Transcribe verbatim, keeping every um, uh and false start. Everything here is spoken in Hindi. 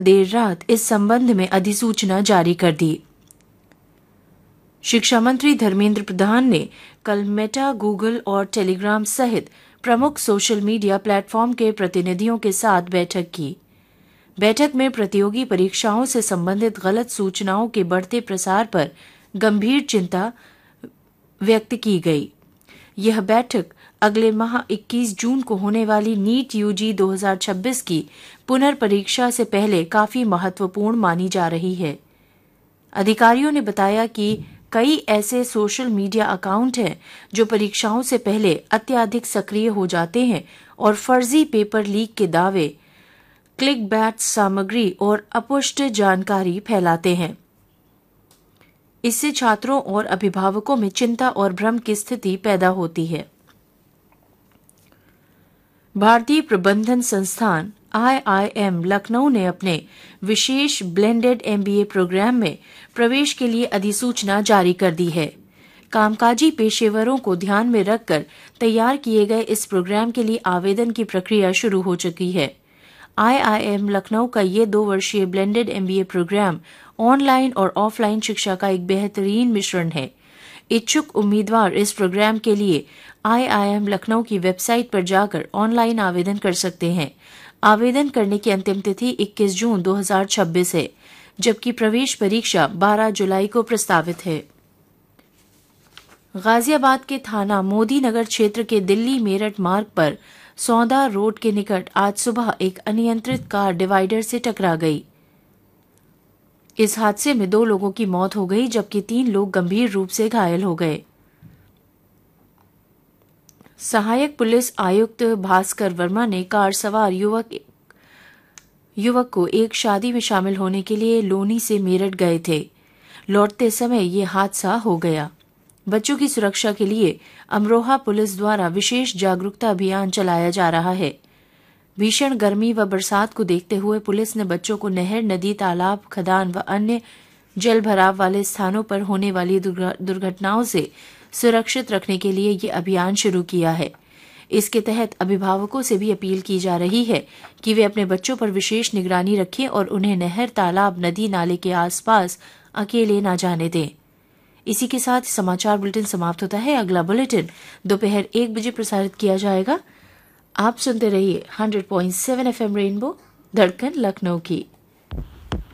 देर रात इस संबंध में अधिसूचना जारी कर दी। शिक्षा मंत्री धर्मेंद्र प्रधान ने कल मेटा, गूगल और टेलीग्राम सहित प्रमुख सोशल मीडिया प्लेटफॉर्म के प्रतिनिधियों के साथ बैठक की। बैठक में प्रतियोगी परीक्षाओं से संबंधित गलत सूचनाओं के बढ़ते प्रसार पर गंभीर चिंता व्यक्त की गई। यह बैठक अगले माह इक्कीस जून को होने वाली नीट यूजी दो हज़ार छब्बीस की पुनर्परीक्षा से पहले काफी महत्वपूर्ण मानी जा रही है। अधिकारियों ने बताया कि कई ऐसे सोशल मीडिया अकाउंट हैं जो परीक्षाओं से पहले अत्यधिक सक्रिय हो जाते हैं और फर्जी पेपर लीक के दावे, क्लिकबैट सामग्री और अपुष्ट जानकारी फैलाते हैं। इससे छात्रों और अभिभावकों में चिंता और भ्रम की स्थिति पैदा होती है। भारतीय प्रबंधन संस्थान आई आई एम लखनऊ ने अपने विशेष ब्लेंडेड एम बी ए प्रोग्राम में प्रवेश के लिए अधिसूचना जारी कर दी है। कामकाजी पेशेवरों को ध्यान में रखकर तैयार किए गए इस प्रोग्राम के लिए आवेदन की प्रक्रिया शुरू हो चुकी है। आई आई एम लखनऊ का ये दो वर्षीय ब्लेंडेड एम बी ए प्रोग्राम ऑनलाइन और ऑफलाइन शिक्षा का एक बेहतरीन मिश्रण है। इच्छुक उम्मीदवार इस प्रोग्राम के लिए आई आई एम लखनऊ की वेबसाइट पर जाकर ऑनलाइन आवेदन कर सकते हैं। आवेदन करने की अंतिम तिथि इक्कीस जून दो हज़ार छब्बीस है, जबकि प्रवेश परीक्षा बारह जुलाई को प्रस्तावित है। गाजियाबाद के थाना मोदी नगर क्षेत्र के दिल्ली मेरठ मार्ग पर सौदा रोड के निकट आज सुबह एक अनियंत्रित कार डिवाइडर से टकरा गई। इस हादसे में दो लोगों की मौत हो गई, जबकि तीन लोग गंभीर रूप से घायल हो गए। सहायक पुलिस आयुक्त भास्कर वर्मा ने कार सवार युवक युवक को एक शादी में शामिल होने के लिए लोनी से मेरठ गए थे। लौटते समय ये हादसा हो गया। बच्चों की सुरक्षा के लिए अमरोहा पुलिस द्वारा विशेष जागरूकता अभियान चलाया जा रहा है। भीषण गर्मी व बरसात को देखते हुए पुलिस ने बच्चों को नहर, नदी, तालाब, खदान व अन्य जल भराव वाले स्थानों पर होने वाली दुर्घटनाओं से सुरक्षित रखने के लिए ये अभियान शुरू किया है। इसके तहत अभिभावकों से भी अपील की जा रही है कि वे अपने बच्चों पर विशेष निगरानी रखें और उन्हें नहर, तालाब, नदी, नाले के आसपास अकेले न जाने दें। इसी के साथ समाचार बुलेटिन समाप्त होता है। अगला बुलेटिन दोपहर एक बजे प्रसारित किया जाएगा। आप सुनते रहिए hundred point seven F M rainbow, धड़कन लखनऊ की।